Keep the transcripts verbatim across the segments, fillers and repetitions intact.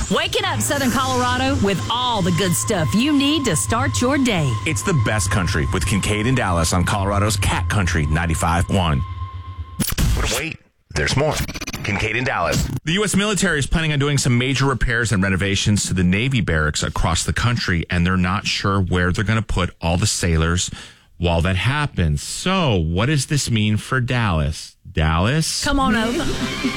Waking up Southern Colorado with all the good stuff you need to start your day. It's the best country with Kincaid and Dallas on Colorado's Cat Country ninety-five point one. But wait, there's more. Kincaid and Dallas. The U S military is planning on doing some major repairs and renovations to the Navy barracks across the country, and they're not sure where they're going to put all the sailors while that happens. So, what does this mean for Dallas? Dallas? Come on over.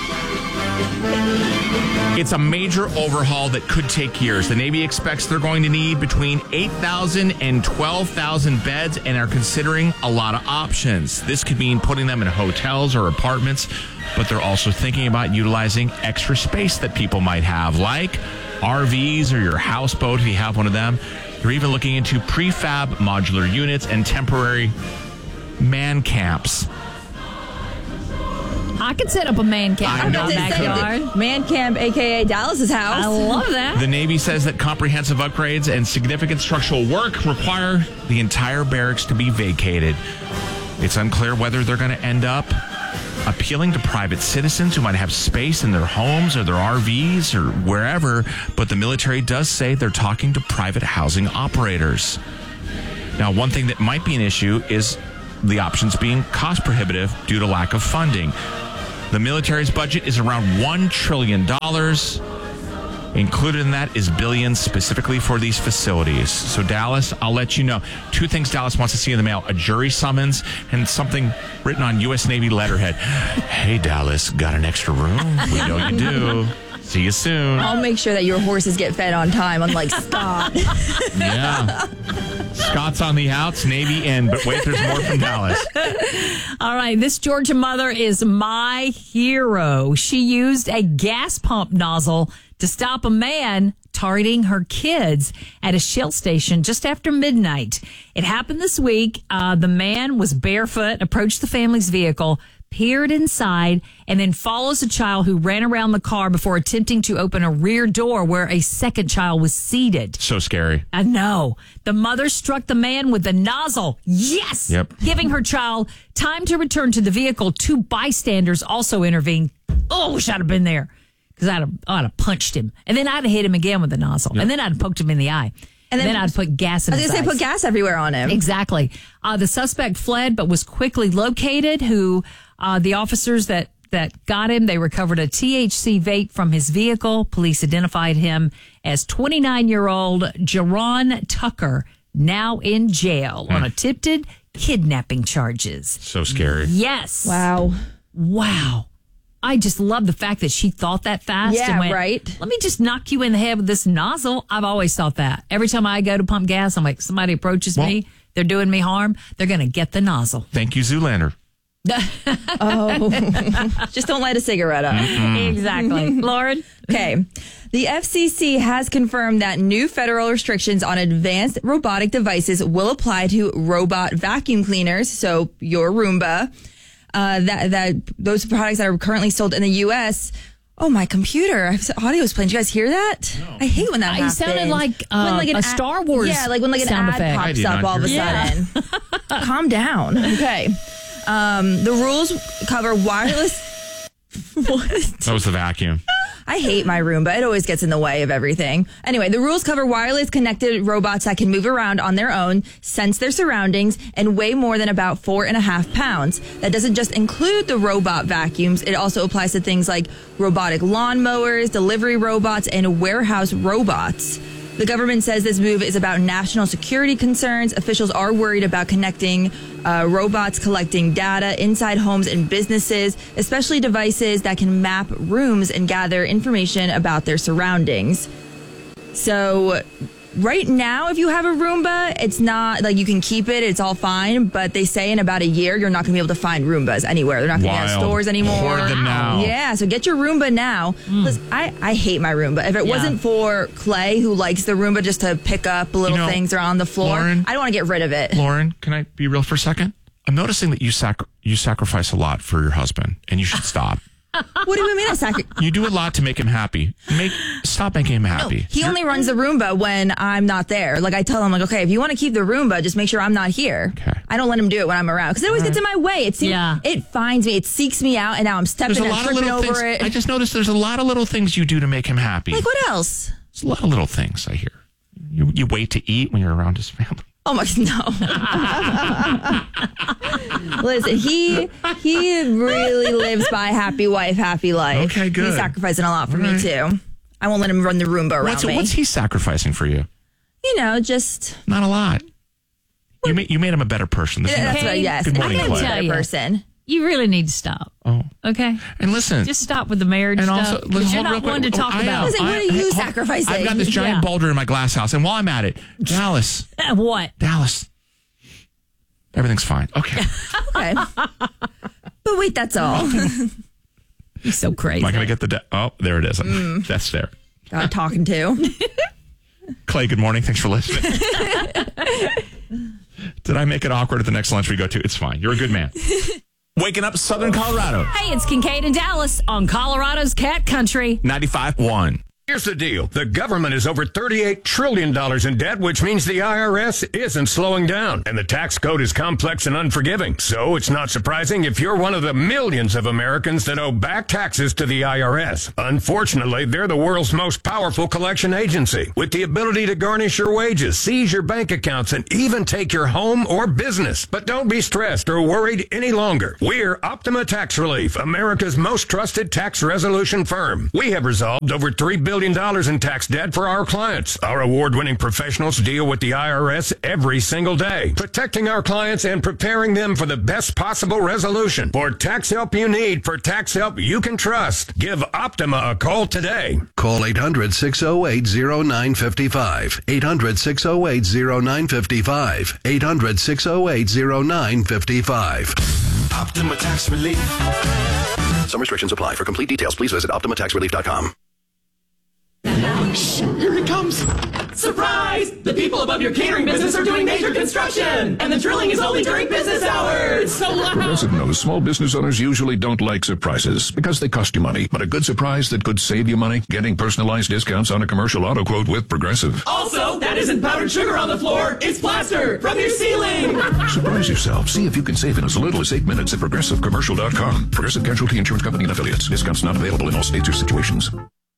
It's a major overhaul that could take years. The Navy expects they're going to need between eight thousand and twelve thousand beds and are considering a lot of options. This could mean putting them in hotels or apartments, but they're also thinking about utilizing extra space that people might have, like R Vs or your houseboat if you have one of them. They're even looking into prefab modular units and temporary man camps. I could set up a man camp I in know my you backyard. Man camp, a k a. Dallas's house. I love that. The Navy says that comprehensive upgrades and significant structural work require the entire barracks to be vacated. It's unclear whether they're going to end up appealing to private citizens who might have space in their homes or their R Vs or wherever, but the military does say they're talking to private housing operators. Now, one thing that might be an issue is the options being cost prohibitive due to lack of funding. The military's budget is around one trillion dollars. Included in that is billions specifically for these facilities. So Dallas, I'll let you know. Two things Dallas wants to see in the mail: a jury summons and something written on U S Navy letterhead. Hey, Dallas, got an extra room? We know you do. See you soon. I'll make sure that your horses get fed on time, unlike Scott. Yeah. Scott's on the outs, Navy in. But wait, there's more from Dallas. All right, this Georgia mother is my hero. She used a gas pump nozzle to stop a man targeting her kids at a Shell station just after midnight. It happened this week. Uh, the man was barefoot, approached the family's vehicle, peered inside, and then follows a child who ran around the car before attempting to open a rear door where a second child was seated. So scary. I know. The mother struck the man with the nozzle. Yes! Yep. Giving her child time to return to the vehicle. Two bystanders also intervened. Oh, wish I'd have been there. Because I'd have, I'd have punched him. And then I'd have hit him again with the nozzle. Yep. And then I'd have poked him in the eye. And then, and then I'd put gas in his eyes. I was going to say, put gas everywhere on him. Exactly. Uh, the suspect fled, but was quickly located. Who uh, the officers that, that got him, they recovered a T H C vape from his vehicle. Police identified him as twenty-nine-year-old Jerron Tucker, now in jail mm. on attempted kidnapping charges. So scary. Yes. Wow. Wow. I just love the fact that she thought that fast. Yeah, and went, right. Let me just knock you in the head with this nozzle. I've always thought that. Every time I go to pump gas, I'm like, somebody approaches well, me, they're doing me harm, they're going to get the nozzle. Thank you, Zoolander. Oh, just don't light a cigarette up. Mm-mm. Exactly. Lauren? Okay. The F C C has confirmed that new federal restrictions on advanced robotic devices will apply to robot vacuum cleaners, so your Roomba. Uh, that that those products that are currently sold in the U S. Oh, my computer! Audio is playing. Did you guys hear that? No. I hate when that it happens. It sounded like, uh, when like an a ad, Star Wars. Yeah, like when like an ad effect. pops up all of a sudden. Yeah. Calm down. Okay. Um, the rules cover wireless. What? That was the vacuum. I hate my Roomba. It always gets in the way of everything. Anyway, the rules cover wireless connected robots that can move around on their own, sense their surroundings, and weigh more than about four and a half pounds. That doesn't just include the robot vacuums. It also applies to things like robotic lawnmowers, delivery robots, and warehouse robots. The government says this move is about national security concerns. Officials are worried about connecting uh, robots collecting data inside homes and businesses, especially devices that can map rooms and gather information about their surroundings. So right now, if you have a Roomba, it's not like you can keep it. It's all fine. But they say in about a year, you're not going to be able to find Roombas anywhere. They're not going to be in stores anymore. Hoard them now. Yeah, so get your Roomba now. Mm. Listen, I, I hate my Roomba. If it yeah. wasn't for Clay, who likes the Roomba just to pick up little you know, things around on the floor, Lauren, I don't want to get rid of it. Lauren, can I be real for a second? I'm noticing that you sac- you sacrifice a lot for your husband, and you should stop. What do you mean I sacrifice? You do a lot to make him happy. Make Stop making him happy. No, he only runs the Roomba when I'm not there. Like I tell him, like, okay, if you want to keep the Roomba, just make sure I'm not here. Okay. I don't let him do it when I'm around because it always All gets right. in my way. It seems, Yeah. it finds me. It seeks me out, and now I'm stepping There's a and lot of tripping little over things. it. I just noticed there's a lot of little things you do to make him happy. Like what else? There's a lot of little things I hear. You, you wait to eat when you're around his family. Oh my no! Listen, he he really lives by happy wife, happy life. Okay, good. He's sacrificing a lot for All me right. too. I won't let him run the Roomba around What's, me. what's he sacrificing for you? You know, just Not a lot. You made you made him a better person. There's that's nothing- what. Yes, Good morning, I'm a Clay. better you. person. You really need to stop. Oh, Okay? and listen. Just stop with the marriage And stuff. also, 'cause listen, you're hold real not quick. one to talk I am. about. Listen, what are I- you hold- sacrificing? I've got this giant Yeah. boulder in my glass house, and while I'm at it, Dallas, What? Dallas, everything's fine. Okay. Okay. But wait, that's all. You're so crazy. Am I going to get the? Da- oh, there it is. Mm. That's there. God talking to. Clay, good morning. Thanks for listening. Did I make it awkward at the next lunch we go to? It's fine. You're a good man. Waking up Southern Colorado. Hey, it's Kincaid and Dallas on Colorado's Cat Country. ninety-five point one. Here's the deal. The government is over thirty-eight trillion dollars in debt, which means the I R S isn't slowing down. And the tax code is complex and unforgiving. So it's not surprising if you're one of the millions of Americans that owe back taxes to the I R S. Unfortunately, they're the world's most powerful collection agency, with the ability to garnish your wages, seize your bank accounts, and even take your home or business. But don't be stressed or worried any longer. We're Optima Tax Relief, America's most trusted tax resolution firm. We have resolved over three billion dollars in tax debt for our clients. Our award-winning professionals deal with the I R S every single day, protecting our clients and preparing them for the best possible resolution. For tax help you need, for tax help you can trust, give Optima a call today. Call eight hundred, six oh eight, oh nine five five. eight hundred, six oh eight, oh nine five five. eight hundred, six oh eight, oh nine five five. Optima Tax Relief. Some restrictions apply. For complete details, please visit optima tax relief dot com. Here he comes. Surprise! The people above your catering business are doing major construction, and the drilling is only during business hours. So loud. Progressive knows small business owners usually don't like surprises because they cost you money. But a good surprise that could save you money, getting personalized discounts on a commercial auto quote with Progressive. Also, that isn't powdered sugar on the floor. It's plaster from your ceiling. Surprise yourself. See if you can save in as little as eight minutes at progressive commercial dot com. Progressive Casualty Insurance Company and Affiliates. Discounts not available in all states or situations.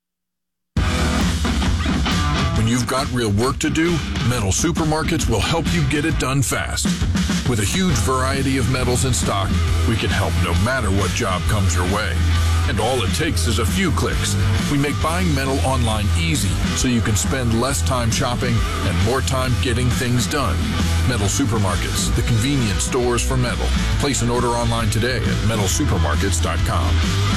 When you've got real work to do, Metal Supermarkets will help you get it done fast. With a huge variety of metals in stock, we can help no matter what job comes your way. And all it takes is a few clicks. We make buying metal online easy so you can spend less time shopping and more time getting things done. Metal Supermarkets, the convenient stores for metal. Place an order online today at metal supermarkets dot com.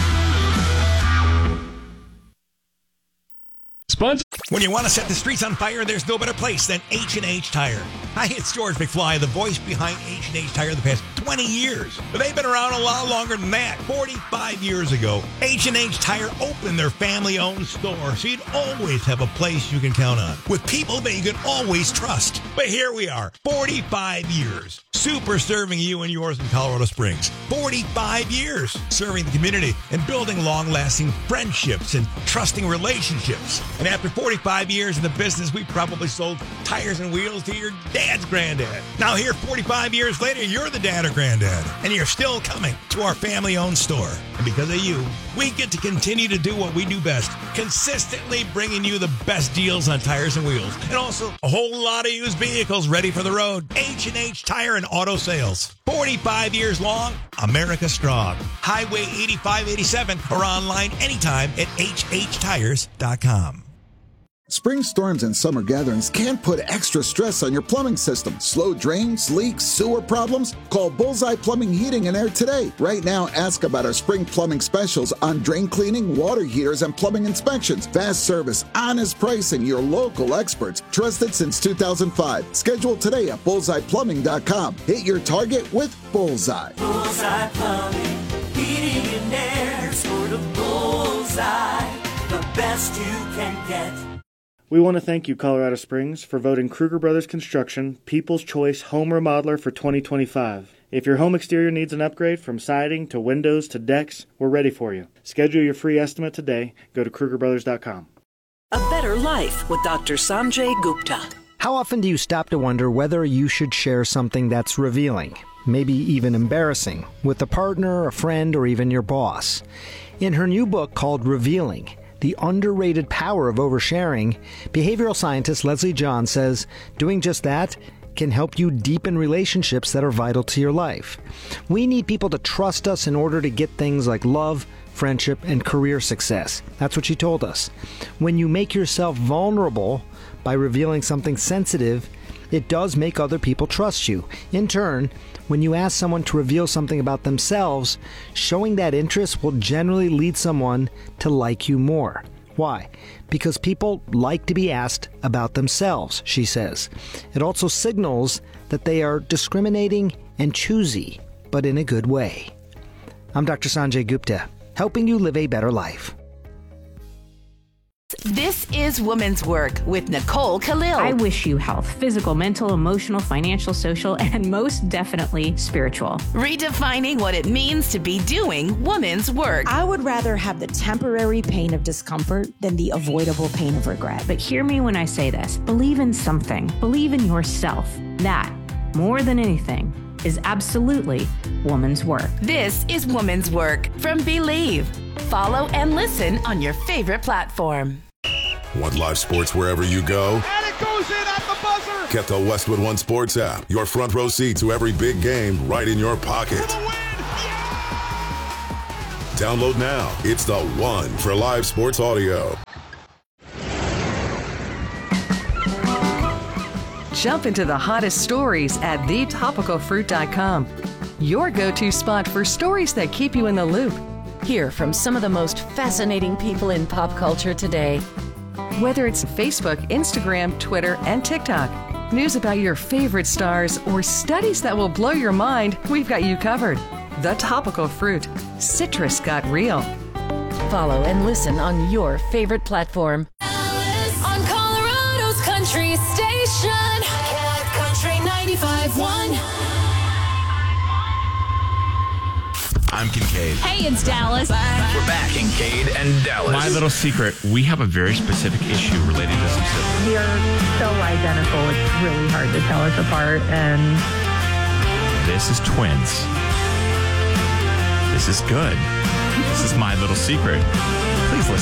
Sponge. When you want to set the streets on fire, there's no better place than H and H Tire. Hi, it's George McFly, the voice behind H and H Tire the past twenty years. But they've been around a lot longer than that. forty-five years ago, H and H Tire opened their family-owned store, so you'd always have a place you can count on, with people that you can always trust. But here we are, forty-five years, super serving you and yours in Colorado Springs. forty-five years serving the community and building long-lasting friendships and trusting relationships. And after forty-five years in the business, we probably sold tires and wheels to your dad's granddad. Now here, forty-five years later, you're the dad or granddad, and you're still coming to our family-owned store. And because of you, we get to continue to do what we do best, consistently bringing you the best deals on tires and wheels, and also a whole lot of used vehicles ready for the road. H and H Tire and Auto Sales. forty-five years long, America strong. Highway eighty-five eighty-seven or online anytime at h h tires dot com. Spring storms and summer gatherings can put extra stress on your plumbing system. Slow drains, leaks, sewer problems? Call Bullseye Plumbing, Heating and Air today. Right now, ask about our spring plumbing specials on drain cleaning, water heaters, and plumbing inspections. Fast service, honest pricing, your local experts. Trusted since two thousand five. Schedule today at bullseye plumbing dot com. Hit your target with Bullseye. Bullseye Plumbing, Heating and Air. Score the bullseye, the best you can get. We want to thank you, Colorado Springs, for voting Kruger Brothers Construction People's Choice Home Remodeler for twenty twenty-five. If your home exterior needs an upgrade from siding to windows to decks, we're ready for you. Schedule your free estimate today. Go to Kruger Brothers dot com. A better life with Doctor Sanjay Gupta. How often do you stop to wonder whether you should share something that's revealing, maybe even embarrassing, with a partner, a friend, or even your boss? In her new book called Revealing, The Underrated Power of Oversharing, behavioral scientist Leslie John says doing just that can help you deepen relationships that are vital to your life. We need people to trust us in order to get things like love, friendship, and career success. That's what she told us. When you make yourself vulnerable by revealing something sensitive, it does make other people trust you. In turn, when you ask someone to reveal something about themselves, showing that interest will generally lead someone to like you more. Why? Because people like to be asked about themselves, she says. It also signals that they are discriminating and choosy, but in a good way. I'm Doctor Sanjay Gupta, helping you live a better life. This is Woman's Work with Nicole Khalil. I wish you health, physical, mental, emotional, financial, social, and most definitely spiritual. Redefining what it means to be doing woman's work. I would rather have the temporary pain of discomfort than the avoidable pain of regret. But hear me when I say this. Believe in something. Believe in yourself. That, more than anything, is absolutely woman's work. This is Woman's Work from Believe. Follow and listen on your favorite platform. Want live sports wherever you go? And it goes in at the buzzer! Get the Westwood One Sports app. Your front row seat to every big game right in your pocket. Yeah! Download now. It's the one for live sports audio. Jump into the hottest stories at the topical fruit dot com. Your go-to spot for stories that keep you in the loop. Hear from some of the most fascinating people in pop culture today. Whether it's Facebook, Instagram, Twitter, and TikTok, news about your favorite stars, or studies that will blow your mind, we've got you covered. The Topical Fruit. Citrus got real. Follow and listen on your favorite platform. On Colorado's Country Station, Cat Country ninety-five point one. I'm Kincaid. Hey, it's Dallas. We're back, Kincaid and Dallas. My little secret, we have a very specific issue related to some siblings. We are so identical, it's really hard to tell us apart. And this is twins. This is good. This is my little secret. Please listen.